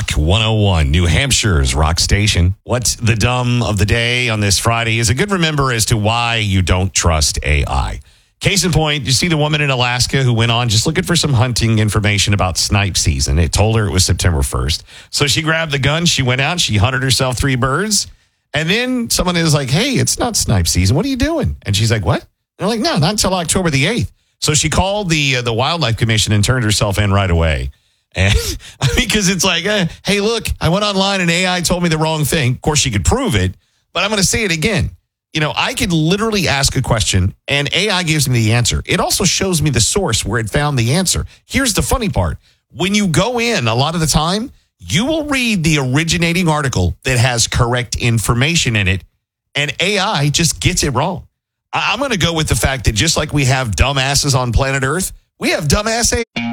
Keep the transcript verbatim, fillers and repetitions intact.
Rock one oh one, New Hampshire's rock station. What's the dumb of the day on this Friday is a good remember as to why you don't trust A I. Case in point, you see the woman in Alaska who went on just looking for some hunting information about snipe season. It told her it was September first. So she grabbed the gun, she went out, she hunted herself three birds. And then someone is like, hey, it's not snipe season. What are you doing? And she's like, what? And they're like, no, not until October the eighth. So she called the uh, the Wildlife Commission and turned herself in right away. And because it's like, eh, hey, look, I went online and A I told me the wrong thing. Of course, she could prove it, but I'm going to say it again. You know, I could literally ask a question and A I gives me the answer. It also shows me the source where it found the answer. Here's the funny part. When you go in, a lot of the time, you will read the originating article that has correct information in it, and A I just gets it wrong. I'm going to go with the fact that just like we have dumbasses on planet Earth, we have dumbass A I.